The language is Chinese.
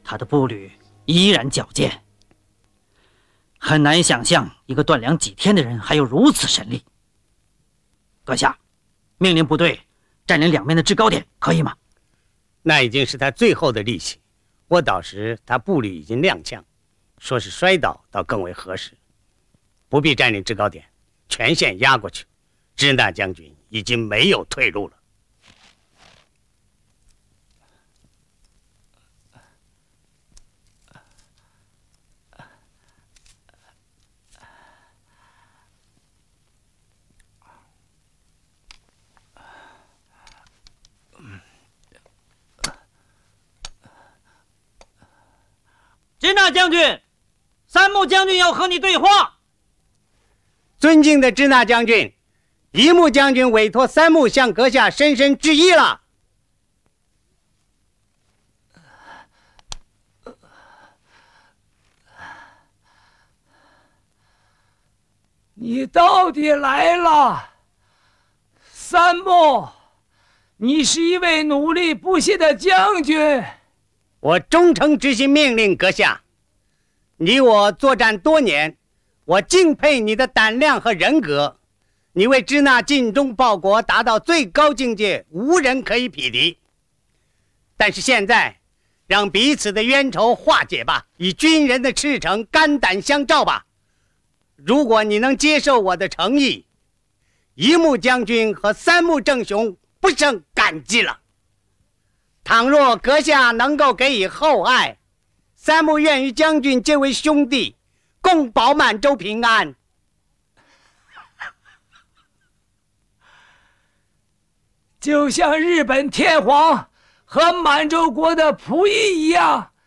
他的步履依然矫健，很难想象一个断粮几天的人还有如此神力。阁下，命令部队占领两面的制高点，可以吗？ 那已经是他最后的力气。我倒时他步履已经踉跄，说是摔倒倒更为合适。不必占领制高点，全线压过去。支那将军已经没有退路了。 支那将军，三木将军要和你对话。 尊敬的支那将军，一木将军委托三木向阁下深深致意了。 你到底来了，三木，你是一位努力不懈的将军。 我忠诚执行命令，阁下。你我作战多年，我敬佩你的胆量和人格。你为支那尽忠报国达到最高境界，无人可以匹敌。但是现在，让彼此的冤仇化解吧，以军人的赤诚肝胆相照吧。如果你能接受我的诚意，一木将军和三木正雄不胜感激了。倘若阁下能够给予厚爱，三木愿与将军结为兄弟，共保满洲平安。 就像日本天皇和满洲国的溥仪一样，